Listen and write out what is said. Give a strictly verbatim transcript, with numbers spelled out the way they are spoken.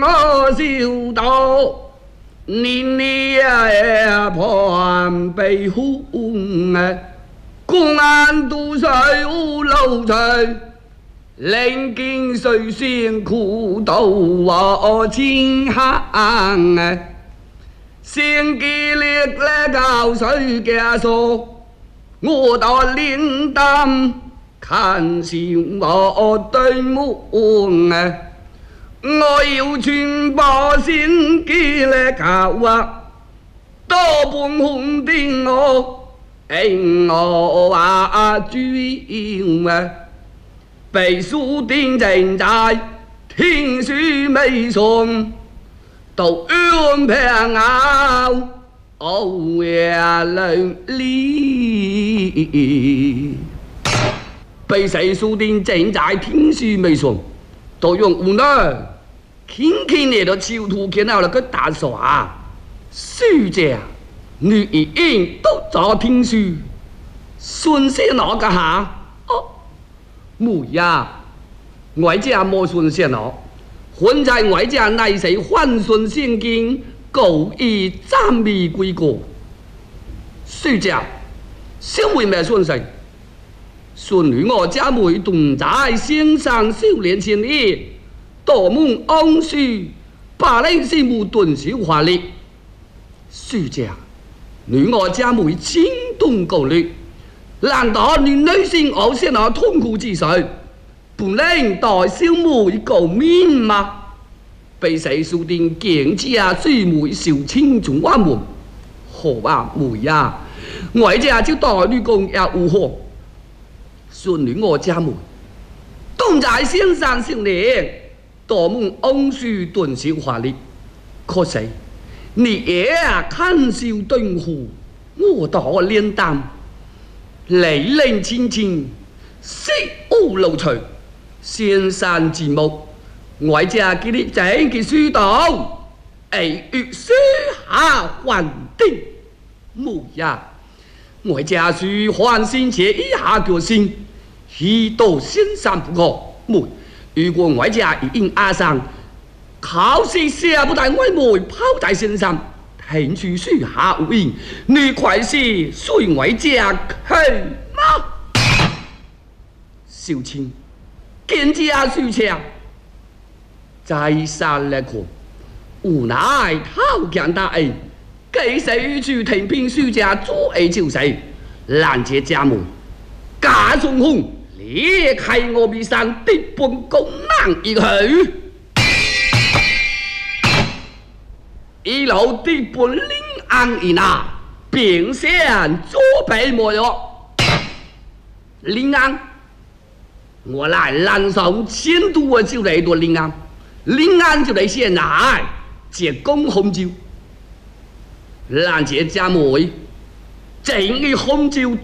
我小道，年年盼被红啊，公安都水无路去，临经水仙苦斗我清行啊，先给力来高水家说，我到领担。看见我对门啊，我要全把心机来搞啊，多半红定我，哎我话主啊，被书定正在天书未顺，都安平拗，我呀两里。被谁书定正在天书未顺，都用无奈，轻轻地到囚徒见到了个大耍，书家你一应都找天书，顺些哪个下？哦，母呀，外家莫顺些哪，混在外家乃是换顺现金，故意暂未归国。书家，小妹妹顺谁？孙女我家妹同在先生少年前夜，多蒙安书，把令是无顿小华丽。书家，女我家妹轻动高虑，难道你内心偶现那痛苦之水，不能代小妹cầu面吗？被谁书定见家水妹受轻重我们，好啊妹呀，我家就代你讲也有何？孙女我家妹，东在先生少年，多蒙安书顿小华丽。可惜你也看笑顿乎，我到脸蛋，泪淋青青，色无露出，先生之目，我家给你整个书道，哎月书下还定，妹呀，我家书还先且一下决心。一到先生不可，妹，如果我家一应阿上，考试下不但我妹抛在身上，听书书下无应，你快是随我家去吗？小青，见家书车，再三来看，无奈讨见大恩，给谁去听凭书家做爱就谁，拦截家门，假送红。离开我面上的本公难一去，一路的本领安一拿，并线左背没有。临安，我来南上迁都我就来到临安，临安就来现来接公红酒，拦截家妹，整个红酒。